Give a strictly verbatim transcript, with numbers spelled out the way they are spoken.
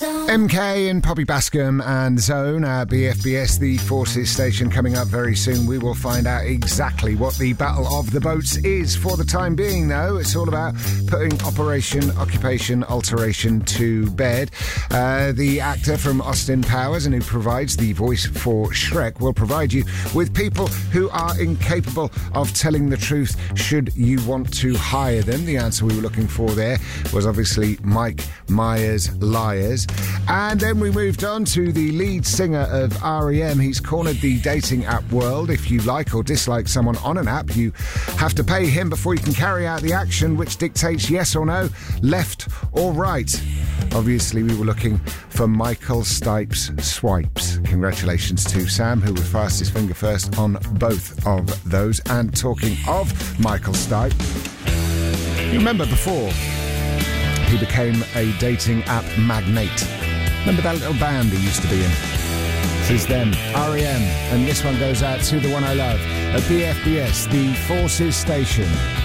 M K and Poppy Bascom and Zone at B F B S, the Forces station, coming up very soon. We will find out exactly what the Battle of the Boats is. For the time being, though, it's all about putting Operation Occupation Alteration to bed. Uh, the actor from Austin Powers and who provides the voice for Shrek will provide you with people who are incapable of telling the truth should you want to hire them. The answer we were looking for there was obviously Mike Myers' Liars. And then we moved on to the lead singer of R E M. He's cornered the dating app world. If you like or dislike someone on an app, you have to pay him before you can carry out the action which dictates yes or no, left or right. Obviously, we were looking for Michael Stipe's swipes. Congratulations to Sam, who was fastest finger first on both of those. And talking of Michael Stipe, you remember before he became a dating app magnate. Remember that little band he used to be in? This is them, R E M, and this one goes out to the one I love at B F B S, the Forces station.